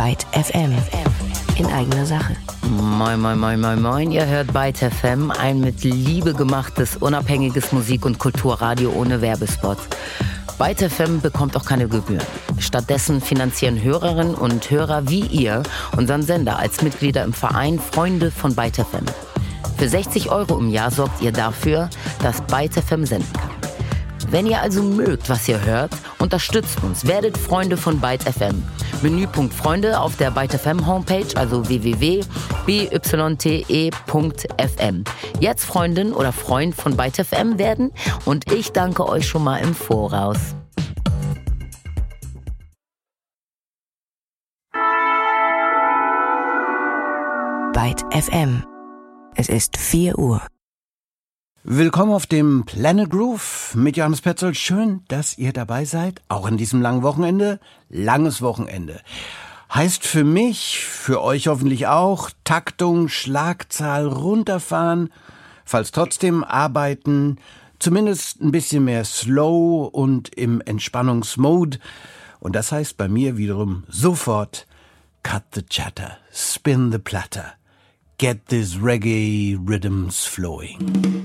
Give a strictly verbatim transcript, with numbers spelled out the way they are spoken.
Byte F M. In eigener Sache. Moin, moin, moin, moin, moin. Ihr hört Byte F M, ein mit Liebe gemachtes, unabhängiges Musik- und Kulturradio ohne Werbespot. Byte F M bekommt auch keine Gebühren. Stattdessen finanzieren Hörerinnen und Hörer wie ihr unseren Sender als Mitglieder im Verein Freunde von Byte F M. Für sechzig Euro im Jahr sorgt ihr dafür, dass Byte F M senden kann. Wenn ihr also mögt, was ihr hört, unterstützt uns, werdet Freunde von Byte F M. Menüpunkt Freunde auf der Byte F M Homepage, also w w w punkt b y t e punkt f m. Jetzt Freundin oder Freund von Byte F M werden und ich danke euch schon mal im Voraus. Byte F M. Es ist vier Uhr. Willkommen auf dem Planet Groove mit Johannes Petzold. Schön, dass ihr dabei seid, auch in diesem langen Wochenende. Langes Wochenende. Heißt für mich, für euch hoffentlich auch, Taktung, Schlagzahl runterfahren, falls trotzdem arbeiten, zumindest ein bisschen mehr slow und im Entspannungsmode. Und das heißt bei mir wiederum sofort cut the chatter, spin the platter, get these reggae rhythms flowing.